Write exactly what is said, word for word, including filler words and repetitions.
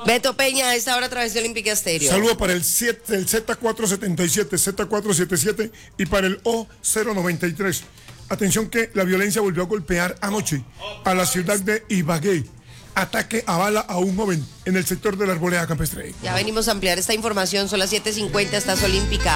Beto Peña, a esta hora a través de Olímpica Estéreo. Saludo para el, siete, el Z cuatrocientos setenta y siete, Z cuatrocientos setenta y siete y para el O cero noventa y tres. Atención que la violencia volvió a golpear anoche a la ciudad de Ibagué. Ataque a bala a un joven en el sector de la Arboleda Campestre. Ya venimos a ampliar esta información, son las siete cincuenta, estás Olímpica.